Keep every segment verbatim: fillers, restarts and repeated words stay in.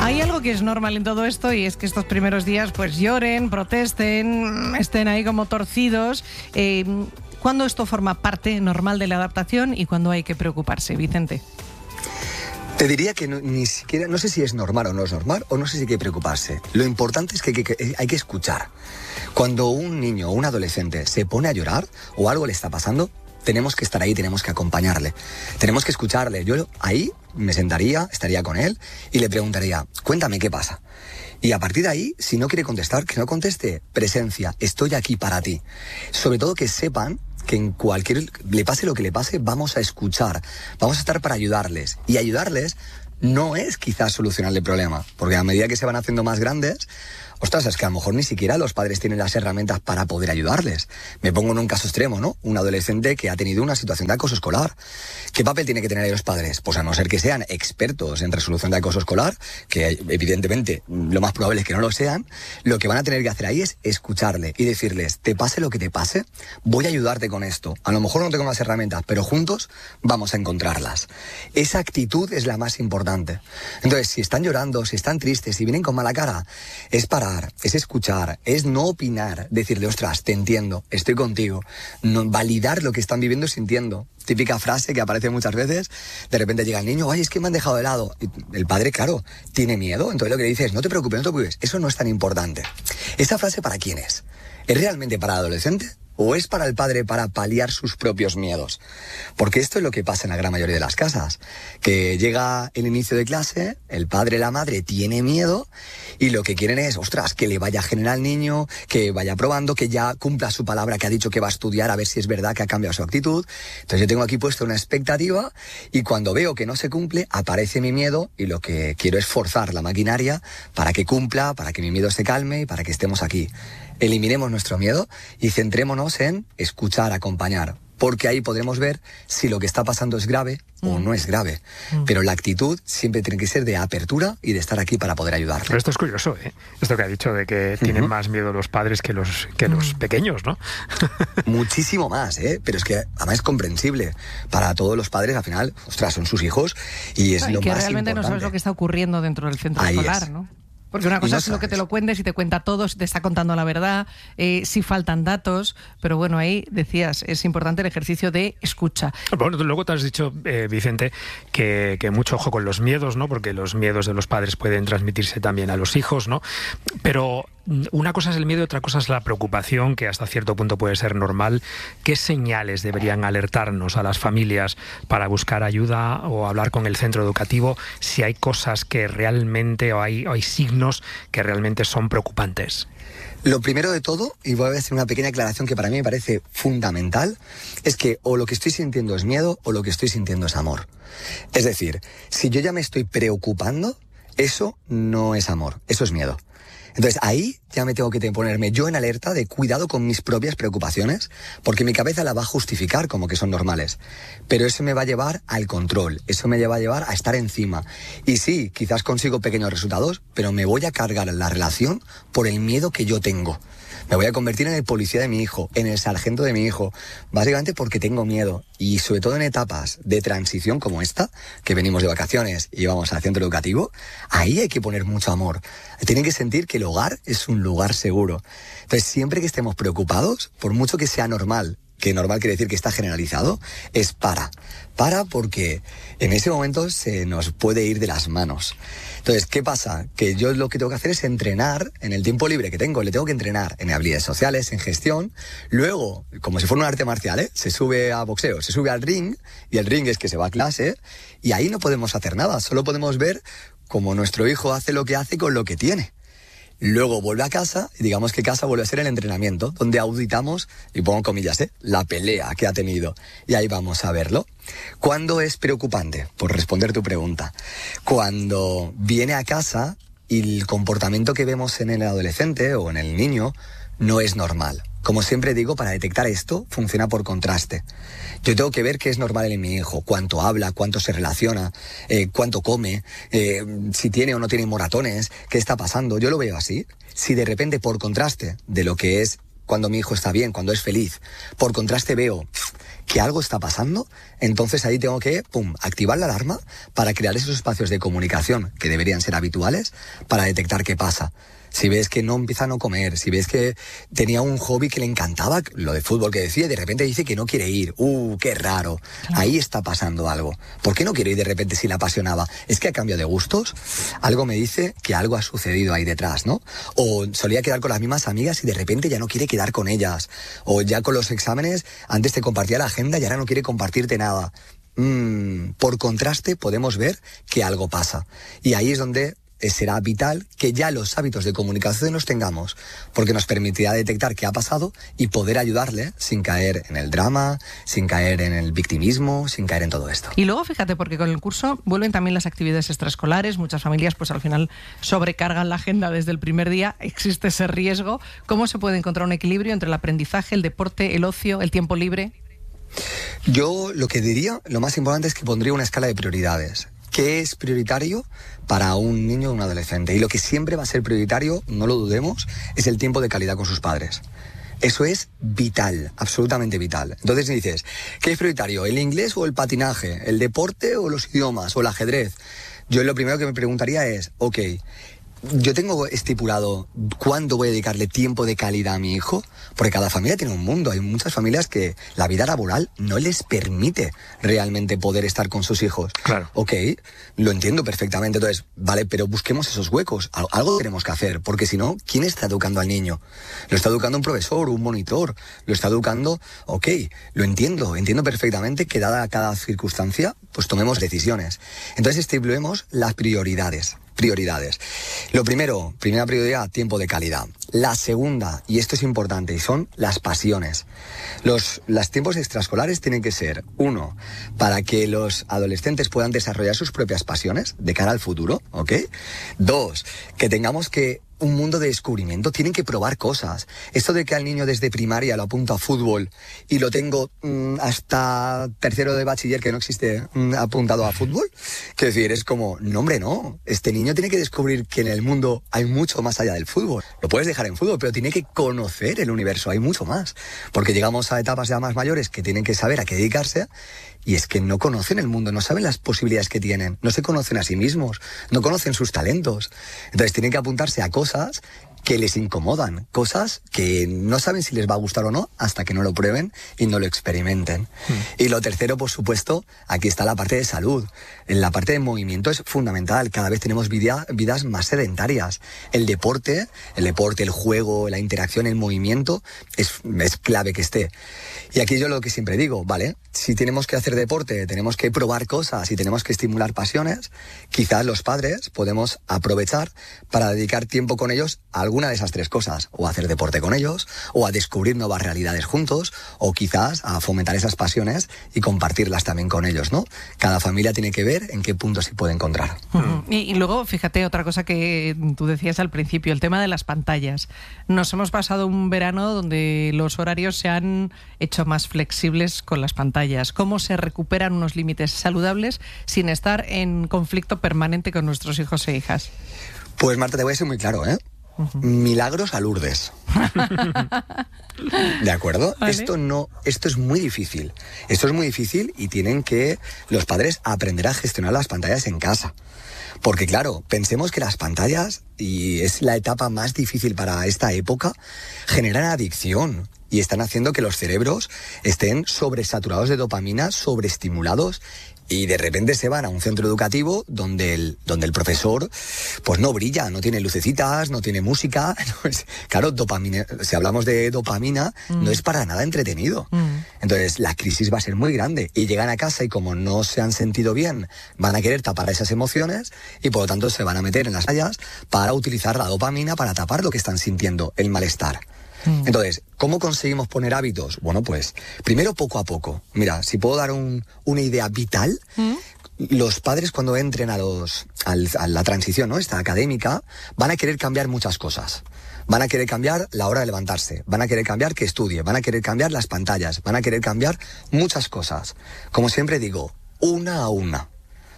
Hay algo que es normal en todo esto y es que estos primeros días pues lloren, protesten, estén ahí como torcidos. Eh, ¿Cuándo esto forma parte normal de la adaptación y cuándo hay que preocuparse, Vicente? Te diría que no, ni siquiera, no sé si es normal o no es normal, o no sé si hay que preocuparse. Lo importante es que, que, que hay que escuchar. Cuando un niño o un adolescente se pone a llorar o algo le está pasando, tenemos que estar ahí, tenemos que acompañarle. Tenemos que escucharle. Yo ahí me sentaría, estaría con él y le preguntaría, cuéntame qué pasa. Y a partir de ahí, si no quiere contestar, que no conteste. Presencia, estoy aquí para ti. Sobre todo que sepan que en cualquier, le pase lo que le pase, vamos a escuchar, vamos a estar para ayudarles. Y ayudarles no es quizás solucionar el problema, porque a medida que se van haciendo más grandes, ostras, es que a lo mejor ni siquiera los padres tienen las herramientas para poder ayudarles. Me pongo en un caso extremo, ¿no? Un adolescente que ha tenido una situación de acoso escolar. ¿Qué papel tiene que tener ahí los padres? Pues a no ser que sean expertos en resolución de acoso escolar, que evidentemente lo más probable es que no lo sean, lo que van a tener que hacer ahí es escucharle y decirles, te pase lo que te pase, voy a ayudarte con esto. A lo mejor no tengo las herramientas, pero juntos vamos a encontrarlas. Esa actitud es la más importante. Entonces, si están llorando, si están tristes, si vienen con mala cara, es para es escuchar, es no opinar, decirle, ostras, te entiendo, estoy contigo, no, validar lo que están viviendo y sintiendo. Típica frase que aparece muchas veces, de repente llega el niño, ay, es que me han dejado de lado. Y el padre, claro, tiene miedo, entonces lo que le dice es, no te preocupes, no te preocupes, eso no es tan importante. ¿Esa frase para quién es? ¿Es realmente para el adolescente? ¿O es para el padre para paliar sus propios miedos? Porque esto es lo que pasa en la gran mayoría de las casas. Que llega el inicio de clase, el padre, la madre tiene miedo y lo que quieren es, ostras, que le vaya a generar al niño, que vaya probando, que ya cumpla su palabra que ha dicho que va a estudiar, a ver si es verdad que ha cambiado su actitud. Entonces yo tengo aquí puesto una expectativa y cuando veo que no se cumple, aparece mi miedo y lo que quiero es forzar la maquinaria para que cumpla, para que mi miedo se calme y para que estemos aquí. Eliminemos nuestro miedo y centrémonos en escuchar, acompañar, porque ahí podremos ver si lo que está pasando es grave mm. o no es grave. Mm. Pero la actitud siempre tiene que ser de apertura y de estar aquí para poder ayudarle. Pero esto es curioso, ¿eh? Esto que ha dicho de que uh-huh. tienen más miedo los padres que los, que mm. los pequeños, ¿no? Muchísimo más, ¿eh? Pero es que además es comprensible. Para todos los padres, al final, ostras, son sus hijos y es no, y lo que más realmente importante. No sabes lo que está ocurriendo dentro del centro ahí escolar, es. ¿no? Porque una cosa no es lo que te lo cuentes y te cuenta todo, si te está contando la verdad, eh, si faltan datos, pero bueno, ahí decías, es importante el ejercicio de escucha. Bueno, luego te has dicho, eh, Vicente, que, que mucho ojo con los miedos, ¿no? Porque los miedos de los padres pueden transmitirse también a los hijos, ¿no? Pero una cosa es el miedo y otra cosa es la preocupación, que hasta cierto punto puede ser normal. ¿Qué señales deberían alertarnos a las familias para buscar ayuda o hablar con el centro educativo si hay cosas que realmente, o hay, o hay signos que realmente son preocupantes? Lo primero de todo, y voy a hacer una pequeña aclaración que para mí me parece fundamental, es que o lo que estoy sintiendo es miedo o lo que estoy sintiendo es amor. Es decir, si yo ya me estoy preocupando, eso no es amor, eso es miedo. Entonces ahí ya me tengo que ponerme yo en alerta de cuidado con mis propias preocupaciones, porque mi cabeza la va a justificar como que son normales. Pero eso me va a llevar al control, eso me va a llevar a estar encima. Y sí, quizás consigo pequeños resultados, pero me voy a cargar la relación por el miedo que yo tengo. Me voy a convertir en el policía de mi hijo, en el sargento de mi hijo, básicamente porque tengo miedo. Y sobre todo en etapas de transición como esta, que venimos de vacaciones y vamos al centro educativo, ahí hay que poner mucho amor. Tienen que sentir que el hogar es un lugar seguro. Entonces, siempre que estemos preocupados, por mucho que sea normal, que normal quiere decir que está generalizado, es para. Para porque en ese momento se nos puede ir de las manos. Entonces, ¿qué pasa? Que yo lo que tengo que hacer es entrenar, en el tiempo libre que tengo, le tengo que entrenar en habilidades sociales, en gestión. Luego, como si fuera un arte marcial, ¿eh? Se sube a boxeo, se sube al ring, y el ring es que se va a clase, y ahí no podemos hacer nada, solo podemos ver cómo nuestro hijo hace lo que hace con lo que tiene. Luego vuelve a casa y digamos que casa vuelve a ser el entrenamiento, donde auditamos, y pongo comillas, ¿eh? la pelea que ha tenido. Y ahí vamos a verlo. ¿Cuándo es preocupante? Por responder tu pregunta. Cuando viene a casa y el comportamiento que vemos en el adolescente o en el niño no es normal. Como siempre digo, para detectar esto funciona por contraste. Yo tengo que ver qué es normal en mi hijo, cuánto habla, cuánto se relaciona, eh, cuánto come, eh, si tiene o no tiene moratones, qué está pasando. Yo lo veo así. Si de repente por contraste de lo que es cuando mi hijo está bien, cuando es feliz, por contraste veo que algo está pasando, entonces ahí tengo que, pum, activar la alarma para crear esos espacios de comunicación que deberían ser habituales para detectar qué pasa. Si ves que no empieza a no comer, si ves que tenía un hobby que le encantaba, lo de fútbol que decía, y de repente dice que no quiere ir. ¡Uh, qué raro! Claro. Ahí está pasando algo. ¿Por qué no quiere ir de repente si le apasionaba? ¿Es que ha cambiado de gustos? Algo me dice que algo ha sucedido ahí detrás, ¿no? O solía quedar con las mismas amigas y de repente ya no quiere quedar con ellas. O ya con los exámenes, antes te compartía la agenda y ahora no quiere compartirte nada. Mm, por contraste, podemos ver que algo pasa. Y ahí es donde será vital que ya los hábitos de comunicación los tengamos, porque nos permitirá detectar qué ha pasado y poder ayudarle sin caer en el drama, sin caer en el victimismo, sin caer en todo esto. Y luego fíjate, porque con el curso vuelven también las actividades extraescolares, muchas familias pues al final sobrecargan la agenda desde el primer día, existe ese riesgo. ¿Cómo se puede encontrar un equilibrio entre el aprendizaje, el deporte, el ocio, el tiempo libre? Yo lo que diría, lo más importante es que pondría una escala de prioridades. ¿Qué es prioritario para un niño o un adolescente? Y lo que siempre va a ser prioritario, no lo dudemos, es el tiempo de calidad con sus padres. Eso es vital, absolutamente vital. Entonces me dices, ¿qué es prioritario? ¿El inglés o el patinaje? ¿El deporte o los idiomas? ¿O el ajedrez? Yo lo primero que me preguntaría es, ok, yo tengo estipulado cuándo voy a dedicarle tiempo de calidad a mi hijo, porque cada familia tiene un mundo. Hay muchas familias que la vida laboral no les permite realmente poder estar con sus hijos. Claro. Ok, lo entiendo perfectamente. Entonces, vale, pero busquemos esos huecos. Algo tenemos que hacer, porque si no, ¿quién está educando al niño? Lo está educando un profesor, un monitor, lo está educando, ok, lo entiendo, entiendo perfectamente que dada cada circunstancia, pues tomemos decisiones. Entonces estipulemos las prioridades. Prioridades. Lo primero, primera prioridad, tiempo de calidad. La segunda, y esto es importante, y son las pasiones. Los, los tiempos extraescolares tienen que ser, uno, para que los adolescentes puedan desarrollar sus propias pasiones de cara al futuro, ¿ok? Dos, que tengamos que un mundo de descubrimiento, tienen que probar cosas. Esto de que al niño desde primaria lo apunto a fútbol y lo tengo mmm, hasta tercero de bachiller que no existe mmm, apuntado a fútbol, quiero decir, es como, no hombre, no, este niño tiene que descubrir que en el mundo hay mucho más allá del fútbol. Lo puedes dejar en fútbol, pero tiene que conocer el universo, hay mucho más, porque llegamos a etapas ya más mayores que tienen que saber a qué dedicarse. Y es que no conocen el mundo, no saben las posibilidades que tienen, no se conocen a sí mismos, no conocen sus talentos. Entonces tienen que apuntarse a cosas que les incomodan, cosas que no saben si les va a gustar o no hasta que no lo prueben y no lo experimenten. Mm. Y lo tercero, por supuesto, aquí está la parte de salud. En la parte de movimiento es fundamental. Cada vez tenemos vida, vidas más sedentarias. El deporte, el deporte, el juego, la interacción, el movimiento es, es clave que esté. Y aquí yo lo que siempre digo, vale, si tenemos que hacer deporte, tenemos que probar cosas y tenemos que estimular pasiones, quizás los padres podemos aprovechar para dedicar tiempo con ellos a alguna de esas tres cosas, o a hacer deporte con ellos, o a descubrir nuevas realidades juntos, o quizás a fomentar esas pasiones y compartirlas también con ellos, ¿no? Cada familia tiene que ver en qué punto se puede encontrar. Uh-huh. y, y luego, fíjate, otra cosa que tú decías al principio, el tema de las pantallas. Nos hemos pasado un verano donde los horarios se han hecho más flexibles con las pantallas. ¿Cómo se recuperan unos límites saludables sin estar en conflicto permanente con nuestros hijos e hijas? Pues Marta, te voy a ser muy claro, ¿eh? Uh-huh. Milagros a Lourdes. ¿De acuerdo? Vale. Esto no, esto es muy difícil. Esto es muy difícil y tienen que los padres aprender a gestionar las pantallas en casa. Porque claro, pensemos que las pantallas, y es la etapa más difícil para esta época, generan adicción y están haciendo que los cerebros estén sobresaturados de dopamina, sobreestimulados. Y de repente se van a un centro educativo donde el, donde el profesor pues no brilla, no tiene lucecitas, no tiene música. No es, claro, dopamina, si hablamos de dopamina, mm. no es para nada entretenido. Mm. Entonces la crisis va a ser muy grande. Y llegan a casa y como no se han sentido bien, van a querer tapar esas emociones y por lo tanto se van a meter en las pantallas para utilizar la dopamina para tapar lo que están sintiendo, el malestar. Entonces, ¿cómo conseguimos poner hábitos? Bueno, pues, primero poco a poco. Mira, si puedo dar un, una idea vital, ¿Mm? Los padres cuando entren a, los, a, a la transición, ¿no? Esta académica, van a querer cambiar muchas cosas. Van a querer cambiar la hora de levantarse, van a querer cambiar que estudie, van a querer cambiar las pantallas, van a querer cambiar muchas cosas. Como siempre digo, una a una.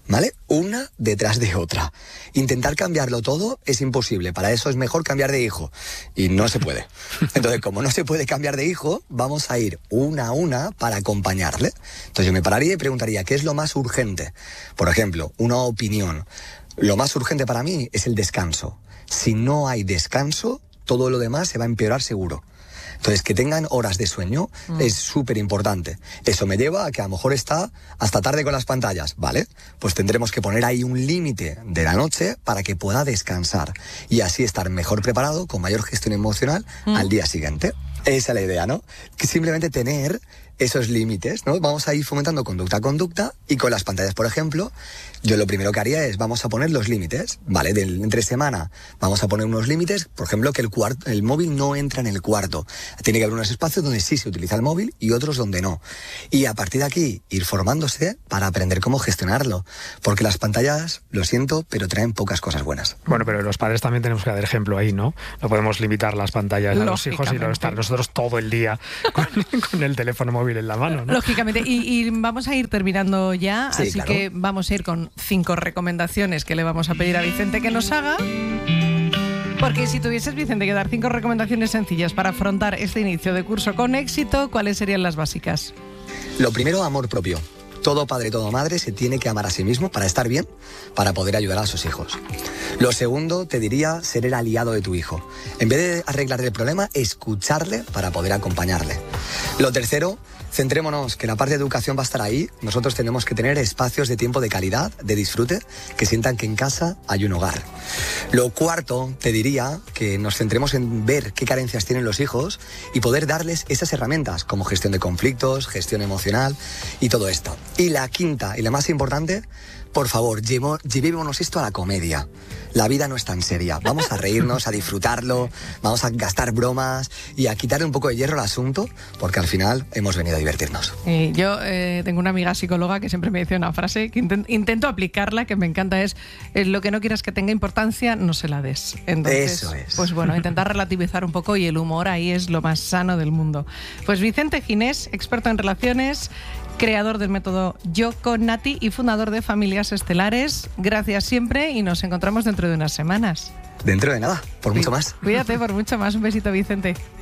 ¿vale? Una detrás de otra. Intentar cambiarlo todo es imposible. Para eso es mejor cambiar de hijo. Y no se puede. Entonces, como no se puede cambiar de hijo, vamos a ir una a una para acompañarle. Entonces yo me pararía y preguntaría, ¿qué es lo más urgente? Por ejemplo, una opinión. Lo más urgente para mí es el descanso. Si no hay descanso, todo lo demás se va a empeorar seguro. Entonces, que tengan horas de sueño mm. es súper importante. Eso me lleva a que a lo mejor está hasta tarde con las pantallas, ¿vale? Pues tendremos que poner ahí un límite de la noche para que pueda descansar y así estar mejor preparado, con mayor gestión emocional mm. al día siguiente. Esa es la idea, ¿no? Que simplemente tener esos límites, ¿no? Vamos a ir fomentando conducta a conducta y con las pantallas, por ejemplo, yo lo primero que haría es vamos a poner los límites, ¿vale? Del entre semana vamos a poner unos límites, por ejemplo, que el, cuarto, el móvil no entra en el cuarto. Tiene que haber unos espacios donde sí se utiliza el móvil y otros donde no. Y a partir de aquí, ir formándose para aprender cómo gestionarlo. Porque las pantallas, lo siento, pero traen pocas cosas buenas. Bueno, pero los padres también tenemos que dar ejemplo ahí, ¿no? No podemos limitar las pantallas a los hijos y no estar nosotros todo el día con, con el teléfono móvil en la mano, ¿no? Lógicamente, y, y vamos a ir terminando ya, sí, así claro. que vamos a ir con cinco recomendaciones que le vamos a pedir a Vicente que nos haga. Porque si tuvieses, Vicente, que dar cinco recomendaciones sencillas para afrontar este inicio de curso con éxito, ¿cuáles serían las básicas? Lo primero, amor propio. Todo padre, toda madre se tiene que amar a sí mismo para estar bien, para poder ayudar a sus hijos. Lo segundo, te diría, ser el aliado de tu hijo. En vez de arreglarle el problema, escucharle para poder acompañarle. Lo tercero, centrémonos que la parte de educación va a estar ahí. Nosotros tenemos que tener espacios de tiempo de calidad, de disfrute, que sientan que en casa hay un hogar. Lo cuarto, te diría que nos centremos en ver qué carencias tienen los hijos y poder darles esas herramientas como gestión de conflictos, gestión emocional y todo esto. Y la quinta y la más importante, por favor, llevo, llevémonos esto a la comedia. La vida no es tan seria. Vamos a reírnos, a disfrutarlo, vamos a gastar bromas y a quitarle un poco de hierro al asunto, porque al final hemos venido a divertirnos. Eh, yo eh, tengo una amiga psicóloga que siempre me dice una frase que intent, intento aplicarla, que me encanta, es eh, lo que no quieras que tenga importancia, no se la des. Entonces, eso es. Pues bueno, intentar relativizar un poco y el humor ahí es lo más sano del mundo. Pues Vicente Ginés, experto en relaciones, creador del método Yo con Nati y fundador de Familias Estelares. Gracias siempre y nos encontramos dentro de unas semanas. Dentro de nada, por mucho más. Cuídate, por mucho más. Un besito, Vicente.